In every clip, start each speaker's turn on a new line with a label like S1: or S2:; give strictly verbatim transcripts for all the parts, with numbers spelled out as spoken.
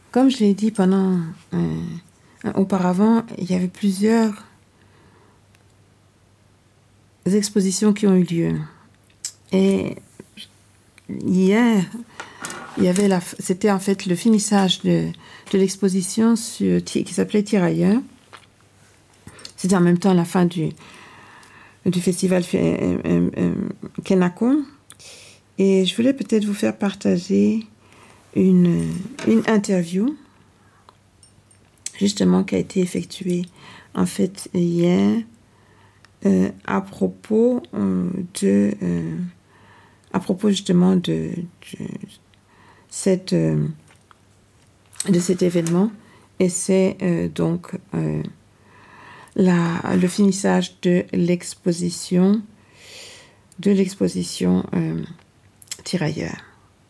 S1: comme je l'ai dit pendant, euh, auparavant, il y avait plusieurs expositions qui ont eu lieu. Et hier, il y avait la, c'était en fait le finissage de, de l'exposition sur, qui s'appelait Tirailleurs. C'était en même temps la fin du, du festival euh, euh, euh, Kenako. Et je voulais peut-être vous faire partager une, une interview, justement, qui a été effectuée, en fait, hier, euh, à propos euh, de... Euh, à propos, justement, de, de, cette, euh, de cet événement. Et c'est euh, donc euh, la, le finissage de l'exposition, de l'exposition euh, Tirailleurs.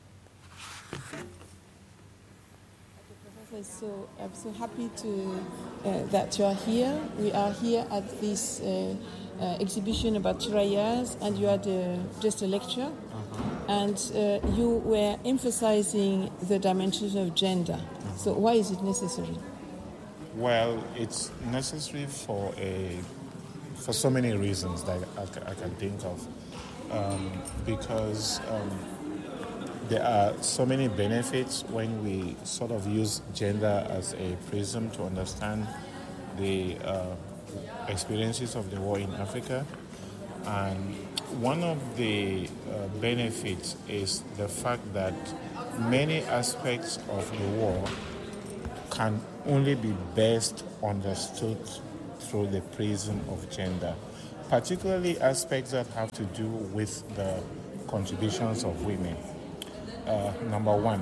S2: So I'm so happy to uh, that you are here. We are here at this uh, uh, exhibition about Tirailleurs, and you had uh, just a lecture, uh-huh. and uh, you were emphasizing the dimensions of gender. Uh-huh. So why is it necessary?
S3: Well, it's necessary for a for so many reasons that I, I can think of, um, because. Um, There are so many benefits when we sort of use gender as a prism to understand the uh, experiences of the war in Africa. And one of the uh, benefits is the fact that many aspects of the war can only be best understood through the prism of gender, particularly aspects that have to do with the contributions of women. Uh, number one,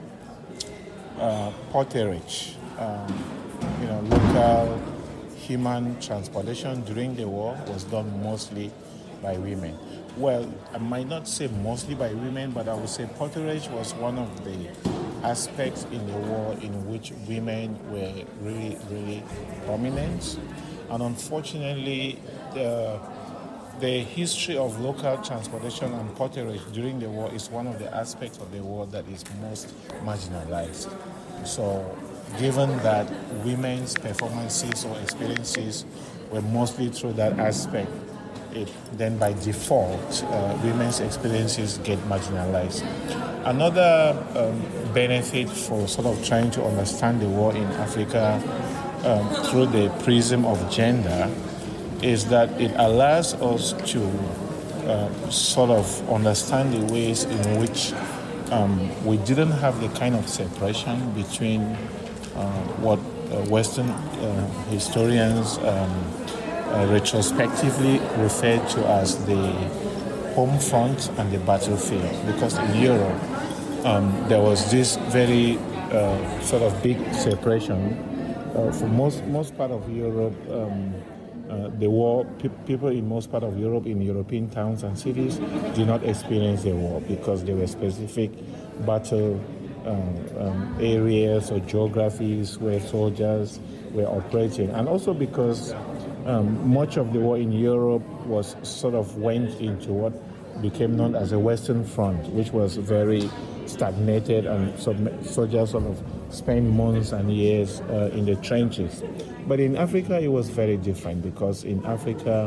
S3: uh, porterage, um, you know, local human transportation during the war was done mostly by women. Well, I might not say mostly by women, but I would say porterage was one of the aspects in the war in which women were really, really prominent. And unfortunately, the The history of local transportation and porterage during the war is one of the aspects of the war that is most marginalized. So, given that women's performances or experiences were mostly through that aspect, it, then by default, uh, women's experiences get marginalized. Another um, benefit for sort of trying to understand the war in Africa um, through the prism of gender is that it allows us to uh, sort of understand the ways in which um, we didn't have the kind of separation between uh, what uh, Western uh, historians um, uh, retrospectively refer to as the home front and the battlefield. Because in Europe, um, there was this very uh, sort of big separation. Uh, for most, most part of Europe, um, Uh, the war, pe- people in most part of Europe, in European towns and cities, did not experience the war because there were specific battle um, um, areas or geographies where soldiers were operating. And also because um, much of the war in Europe was sort of went into what became known as a Western Front, which was very stagnated, and so soldiers sort of spent months and years uh, in the trenches. But in Africa, it was very different because in Africa,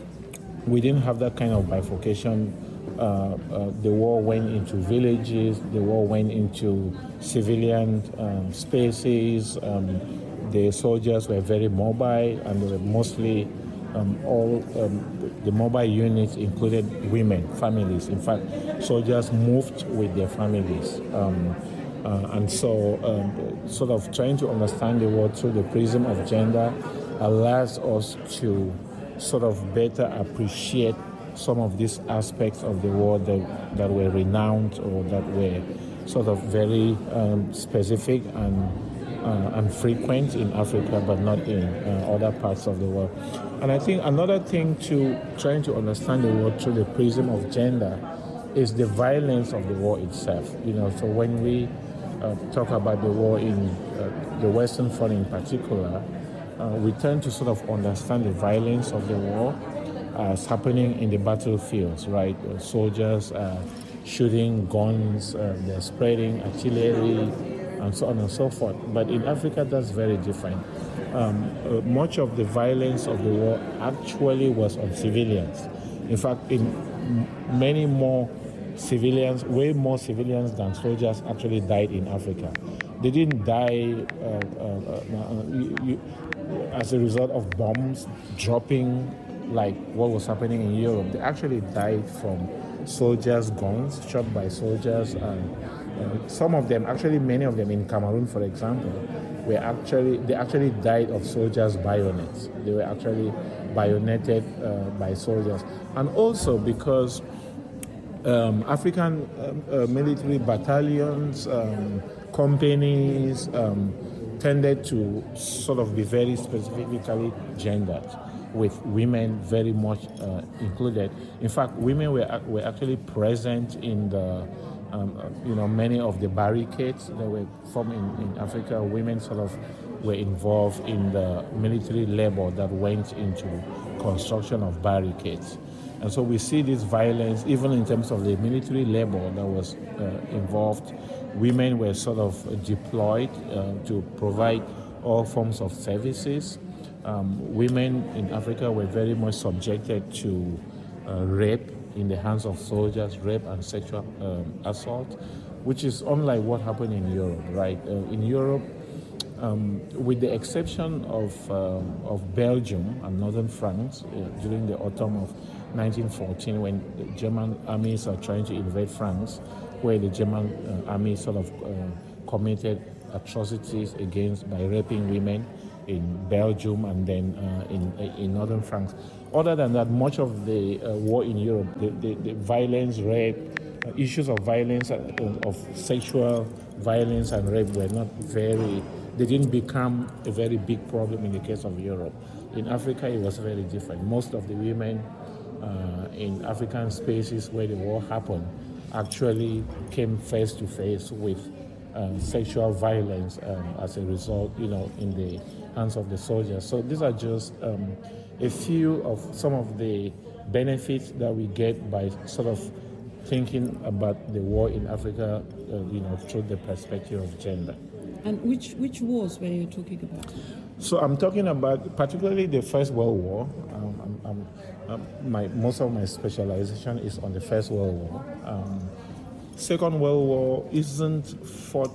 S3: we didn't have that kind of bifurcation. Uh, uh, the war went into villages, the war went into civilian um, spaces. Um, the soldiers were very mobile, and they were mostly um, all um, the mobile units included women, families. In fact, soldiers moved with their families. Um, Uh, and so um, sort of trying to understand the world through the prism of gender allows us to sort of better appreciate some of these aspects of the world that, that were renowned or that were sort of very um, specific and, uh, and frequent in Africa, but not in uh, other parts of the world. And I think another thing to trying to understand the world through the prism of gender is the violence of the war itself. You know, so when we Uh, talk about the war in uh, the Western Front in particular, uh, we tend to sort of understand the violence of the war as happening in the battlefields, right? Uh, soldiers uh, shooting guns, uh, they're spreading artillery, and so on and so forth. But in Africa, that's very different. Um, uh, much of the violence of the war actually was on civilians. In fact, in m- many more civilians, way more civilians than soldiers actually died in Africa. They didn't die uh, uh, uh, you, you, as a result of bombs dropping like what was happening in Europe. They actually died from soldiers' guns, shot by soldiers, and uh, some of them, actually many of them in Cameroon, for example, were actually, they actually died of soldiers' bayonets. They were actually bayoneted uh, by soldiers. And also because um, African um, uh, military battalions, um, companies um, tended to sort of be very specifically gendered, with women very much uh, included. In fact, women were were actually present in the, um, you know, many of the barricades that were formed in, in Africa. Women sort of were involved in the military labor that went into construction of barricades. And so we see this violence even in terms of the military labor that was uh, involved. Women were sort of deployed uh, to provide all forms of services. Um, women in Africa were very much subjected to uh, rape in the hands of soldiers, rape and sexual um, assault, which is unlike what happened in Europe, right? Uh, in Europe, um, with the exception of, um, of Belgium and northern France, uh, during the autumn of nineteen fourteen, when the German armies are trying to invade France, where the German uh, army sort of uh, committed atrocities against by raping women in Belgium and then uh, in in northern France. Other than that, much of the uh, war in Europe, the, the, the violence, rape, uh, issues of violence, uh, of sexual violence and rape were not very, they didn't become a very big problem in the case of Europe. In Africa, it was very different. Most of the women uh, in African spaces where the war happened actually came face to face with uh, sexual violence um, as a result, you know, in the hands of the soldiers. So these are just um, a few of some of the benefits that we get by sort of thinking about the war in Africa, uh, you know, through the perspective of gender.
S2: And which which wars were you talking about?
S3: So I'm talking about particularly the First World War. Um, I'm, I'm, um, my, most of my specialization is on the First World War. Um, Second World War isn't fought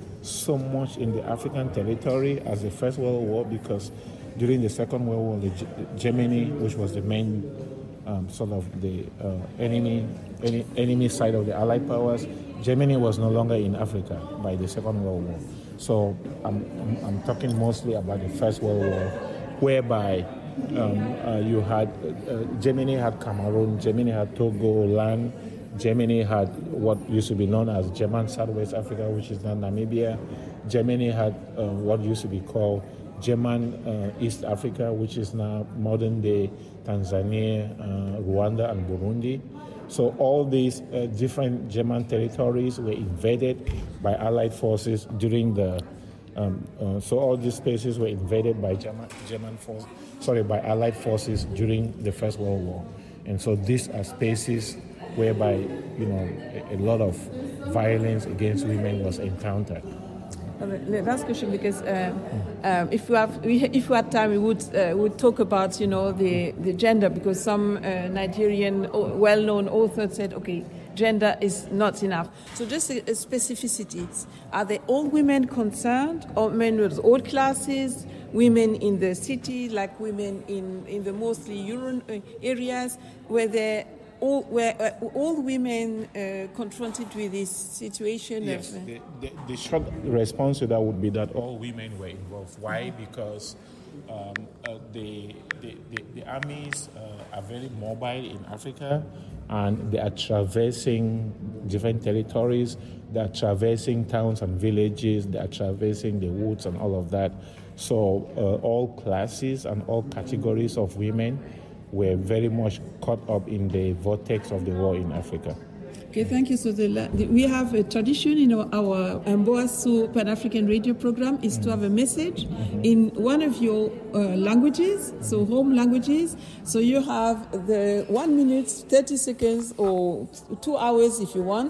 S3: so much in the African territory as the First World War, because during the Second World War, the G- Germany, which was the main um, sort of the uh, enemy, any, enemy side of the Allied powers, Germany was no longer in Africa by the Second World War. So I'm, I'm, I'm talking mostly about the First World War, whereby um, uh, you had, uh, Germany had Cameroon, Germany had Togo land, Germany had what used to be known as German Southwest Africa, which is now Namibia. Germany had uh, what used to be called German uh, East Africa, which is now modern-day Tanzania, uh, Rwanda, and Burundi. So all these uh, different German territories were invaded by Allied forces during the. Um, uh, so all these spaces were invaded by German, German force, sorry, by Allied forces during the First World War, and so these are spaces whereby, you know, a, a lot of violence against women was encountered.
S2: The last question, because um, um, if we have if we had time, we would uh, would talk about, you know, the, the gender, because some uh, Nigerian well-known author said, okay, gender is not enough. So just a, a specificities. Are they all women concerned, or men with all classes, women in the city, like women in, in the mostly urban areas, where they all were uh, all women uh, confronted with this situation?
S3: Yes,
S2: of, uh,
S3: the, the, the short response to that would be that all women were involved. Why? Because um, uh, the, the, the, the armies uh, are very mobile in Africa, and they are traversing different territories. They are traversing towns and villages. They are traversing the woods and all of that. So uh, all classes and all categories of women were very much caught up in the vortex of the war in Africa.
S2: Okay, thank you. So the, the, we have a tradition in our, our Mboasu Pan-African radio program is mm-hmm. to have a message mm-hmm. in one of your uh, languages, mm-hmm. so home languages. So you have the one minute, thirty seconds, or two hours if you want,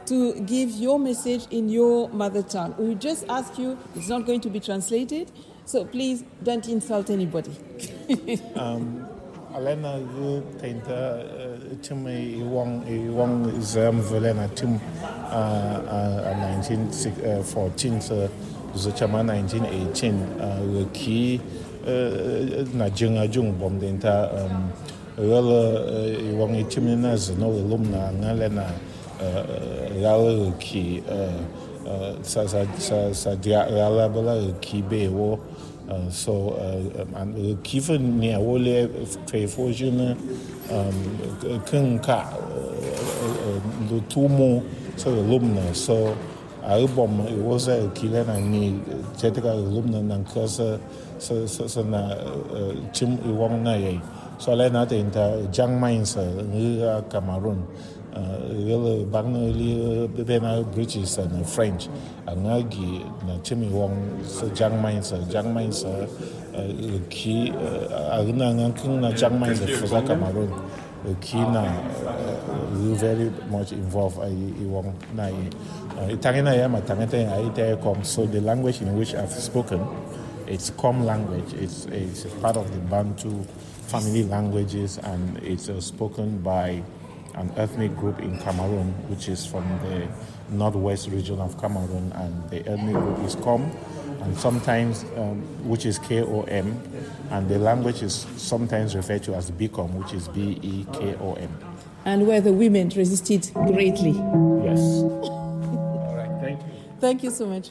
S2: to give your message in your mother tongue. We just ask you, it's not going to be translated, so please don't insult anybody.
S3: um, Alena, you painter, Tim Iwong Iwong is um Velena Tim uh nineteen fourteen so the chama nineteen eighteen uh key na junga jung bom denta um well Iwong Tim na no alumna ngalena uh key uh sa sa sa dia la bala key be wo. Uh, so, uh, and given near Wole Fayfortune, um, Kunka, the two more so alumna. So, album it was a killer and me, Jetica alumna and Cursa, so, so, so, na, Chim Iwang Naye. So, I learned in the young minds, uh, Cameroon. Really, Bangli, Bena British and French, and Nagi, Timmy Wong, young minds, young minds, key, Agna, young minds for Cameroon, Kina, very much involved. I won't nai. Italian, I am a Tangata, I come. So the language in which I've spoken, it's Com language. It's it's part of the Bantu family languages, and it's uh, spoken by an ethnic group in Cameroon, which is from the northwest region of Cameroon, and the ethnic group is Com, and sometimes, um, which is K O M, and the language is sometimes referred to as Bicom, which is B E K O M.
S2: And where the women resisted greatly.
S3: Yes. All right, thank you.
S2: Thank you so much.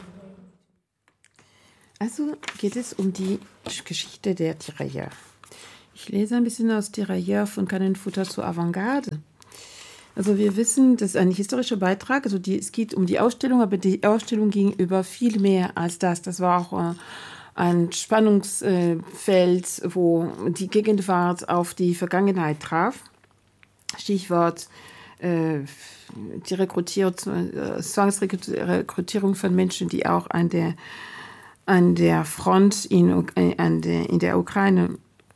S1: Also geht es um die Geschichte der Tirailleurs. Ich lese ein bisschen aus Tirailleurs von Kanenfutter zur Avantgarde. Also wir wissen, das ist ein historischer Beitrag, also die, es geht um die Ausstellung, aber die Ausstellung ging über viel mehr als das. Das war auch äh, ein Spannungsfeld, äh, wo die Gegenwart auf die Vergangenheit traf. Stichwort äh, die Rekrutierung, äh, Zwangsrekrutierung von Menschen, die auch an der, an der Front in, äh, an der, in der Ukraine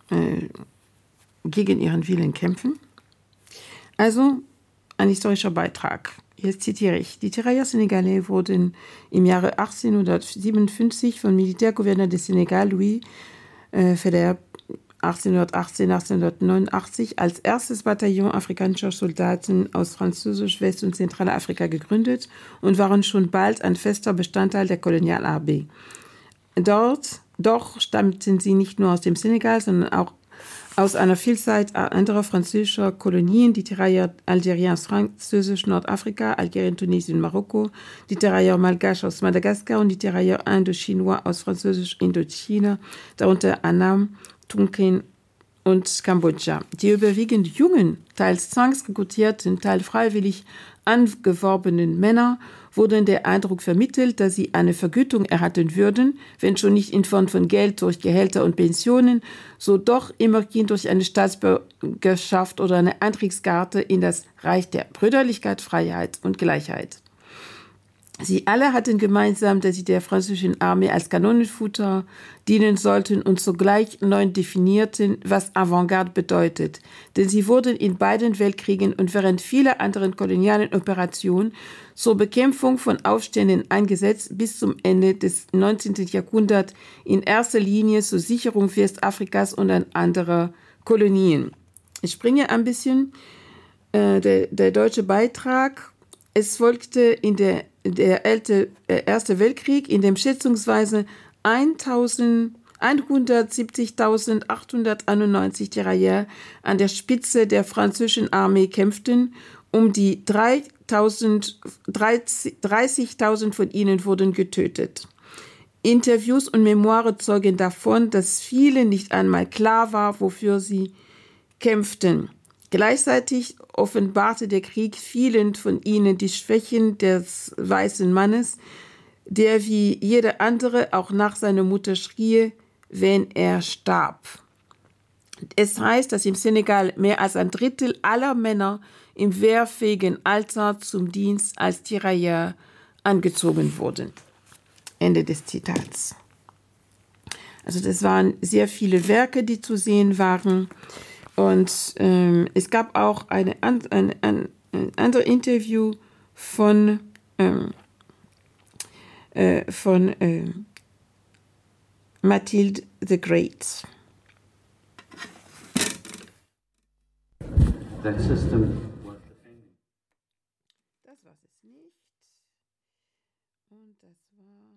S1: gegen ihren Willen kämpfen. Also ein historischer Beitrag. Jetzt zitiere ich. Die Tirailleurs Sénégalais wurden im Jahre achtzehnhundertsiebenundfünfzig vom Militärgouverneur des Senegal, Louis äh, Faidherbe, achtzehnhundertachtzehn bis achtzehnhundertneunundachtzig als erstes Bataillon afrikanischer Soldaten aus Französisch, West- und Zentralafrika gegründet und waren schon bald ein fester Bestandteil der Kolonialarmee. Dort Doch stammten sie nicht nur aus dem Senegal, sondern auch aus einer Vielzahl anderer französischer Kolonien, die Tirailleurs Algérien aus Französisch Nordafrika, Algerien, Tunesien, Marokko, die Tirailleurs Malgaches aus Madagaskar und die Tirailleurs Indo-Chinois aus Französisch Indochina, darunter Annam, Tonkin und Kambodscha. Die überwiegend jungen, teils zwangsrekrutierten, teils freiwillig angeworbenen Männer wurden der Eindruck vermittelt, dass sie eine Vergütung erhalten würden, wenn schon nicht in Form von Geld durch Gehälter und Pensionen, so doch immerhin durch eine Staatsbürgerschaft oder eine Eintrittskarte in das Reich der Brüderlichkeit, Freiheit und Gleichheit. Sie alle hatten gemeinsam, dass sie der französischen Armee als Kanonenfutter dienen sollten und zugleich neu definierten, was Avantgarde bedeutet. Denn sie wurden in beiden Weltkriegen und während vieler anderen kolonialen Operationen zur Bekämpfung von Aufständen eingesetzt, bis zum Ende des neunzehnten Jahrhunderts in erster Linie zur Sicherung Westafrikas und an anderer Kolonien. Ich springe ein bisschen. Äh, der, der deutsche Beitrag. Es folgte in der, der älte, äh, Erste Weltkrieg, in dem schätzungsweise hundertsiebzigtausendachthunderteinundneunzig Tirailleurs an der Spitze der französischen Armee kämpften. Um die dreißigtausend von ihnen wurden getötet. Interviews und Memoire zeugen davon, dass vielen nicht einmal klar war, wofür sie kämpften. Gleichzeitig offenbarte der Krieg vielen von ihnen die Schwächen des weißen Mannes, der wie jeder andere auch nach seiner Mutter schrie, wenn er starb. Es heißt, dass im Senegal mehr als ein Drittel aller Männer im wehrfähigen Alter zum Dienst als Tirailleurs angezogen wurden. Ende des Zitats. Also das waren sehr viele Werke, die zu sehen waren. Und ähm, es gab auch eine, ein, ein, ein anderes Interview von, ähm, äh, von äh, Mathilde the Great.
S4: That system was defending.
S1: Das war es nicht. Und das war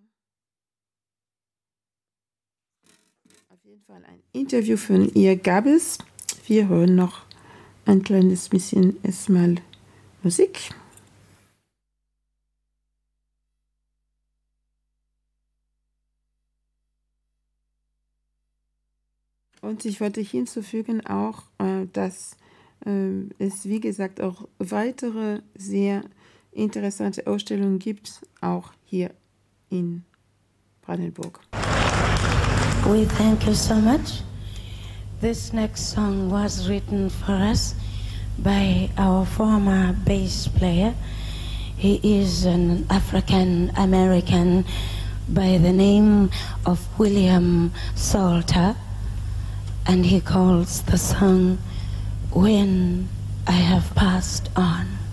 S1: auf jeden Fall ein Interview von ihr gab es. Wir hören noch ein kleines bisschen erstmal Musik. Und ich wollte hinzufügen auch, äh, dass äh, es, wie gesagt, auch weitere sehr interessante Ausstellungen gibt, auch hier in Brandenburg.
S5: We thank you so much. This next song was written for us by our former bass player. He is an African American by the name of William Salter, and he calls the song When I Have Passed On.